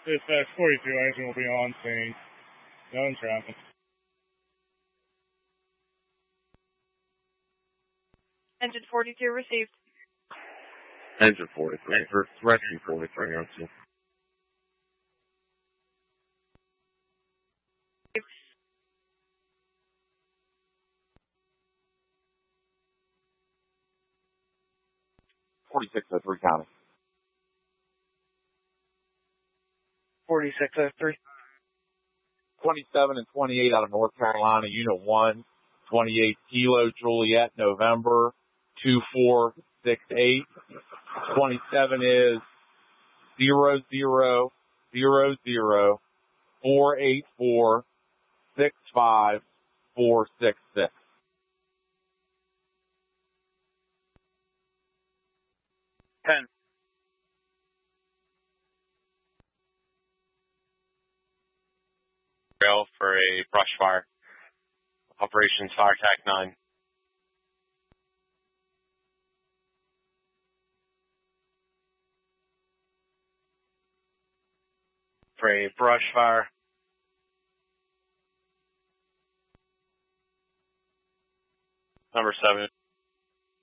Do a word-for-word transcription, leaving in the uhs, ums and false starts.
Dispatch forty-two engine will be on scene. Known traffic. Engine forty-two received. Engine forty-three, for rescue forty-three on scene. forty-six oh three County. forty-six oh three. twenty-seven and twenty-eight out of North Carolina, Unit one, twenty-eight Kilo Juliet, November, two four six eight. twenty-seven is zero zero zero zero four eight four six five four six six. ten. For a brush fire. Operations Fire Tac nine. For a brush fire. Number seven.